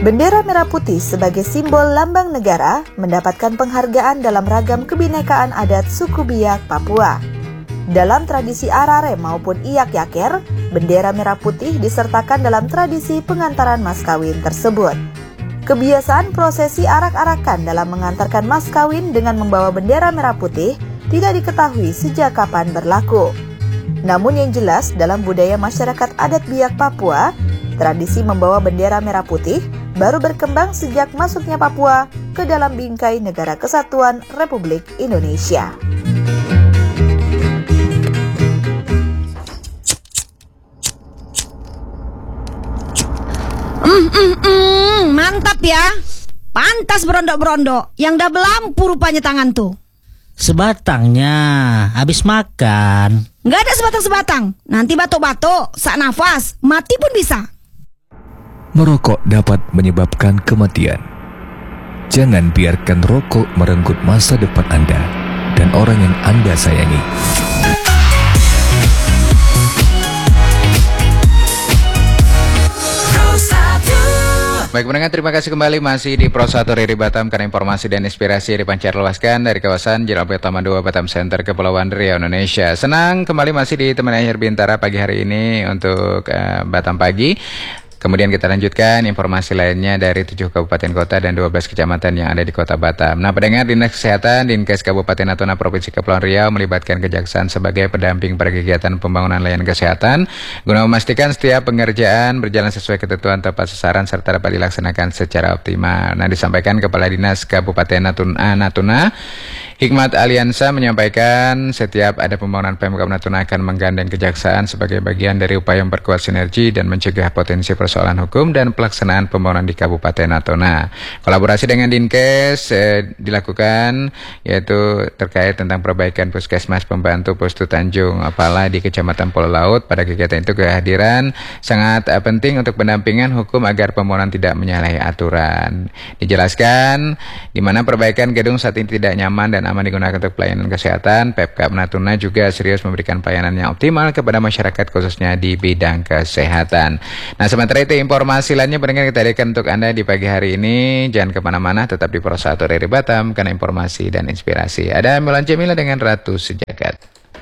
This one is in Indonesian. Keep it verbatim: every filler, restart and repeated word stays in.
Bendera merah putih sebagai simbol lambang negara mendapatkan penghargaan dalam ragam kebinekaan adat suku Biak, Papua. Dalam tradisi arare maupun iyak yaker, bendera merah putih disertakan dalam tradisi pengantaran mas kawin tersebut. Kebiasaan prosesi arak-arakan dalam mengantarkan mas kawin dengan membawa bendera merah putih tidak diketahui sejak kapan berlaku. Namun yang jelas dalam budaya masyarakat adat Biak Papua, tradisi membawa bendera merah putih baru berkembang sejak masuknya Papua ke dalam bingkai Negara Kesatuan Republik Indonesia. Mm, mm, mm, mantap ya. Pantas berondok-berondok. Yang dah belampu rupanya tangan tuh. Sebatangnya habis makan. Nggak ada sebatang-sebatang. Nanti batuk-batuk, sak nafas, mati pun bisa. Merokok dapat menyebabkan kematian. Jangan biarkan rokok merenggut masa depan Anda dan orang yang Anda sayangi. Baik pendengar, terima kasih kembali masih di Pro satu Riri Batam karena informasi dan inspirasi dipancar luaskan dari kawasan Jelampe Utama dua Batam Center Kepulauan Riau Indonesia. Senang kembali masih ditemani Akhir Bintara pagi hari ini untuk uh, Batam Pagi. Kemudian kita lanjutkan informasi lainnya dari tujuh kabupaten kota dan dua belas kecamatan yang ada di kota Batam. Nah, pendengar, Dinas Kesehatan Dinkes Kabupaten Natuna Provinsi Kepulauan Riau melibatkan Kejaksaan sebagai pendamping pada kegiatan pembangunan layanan kesehatan guna memastikan setiap pengerjaan berjalan sesuai ketentuan tepat sasaran serta dapat dilaksanakan secara optimal. Nah, disampaikan Kepala Dinas Kabupaten Natuna, Natuna Hikmat Aliansa menyampaikan setiap ada pembangunan Pemkab Natuna akan menggandeng Kejaksaan sebagai bagian dari upaya memperkuat sinergi dan mencegah potensi persoalan hukum dan pelaksanaan pembangunan di Kabupaten Natuna. Kolaborasi dengan Dinkes eh, dilakukan yaitu terkait tentang perbaikan Puskesmas Pembantu Postu Tanjung Pala di Kecamatan Pulau Laut. Pada kegiatan itu kehadiran sangat eh, penting untuk pendampingan hukum agar pembangunan tidak menyalahi aturan. Dijelaskan di mana perbaikan gedung saat ini tidak nyaman dan aman digunakan untuk pelayanan kesehatan. Pemkab Natuna juga serius memberikan pelayanan yang optimal kepada masyarakat khususnya di bidang kesehatan. Nah, sementara itu informasi lainnya pendengar kita hadirkan untuk Anda di pagi hari ini. Jangan kemana-mana, tetap di Pro satu Riri Batam karena informasi dan inspirasi. Ada Milan Jamila dengan Ratu Sejagat.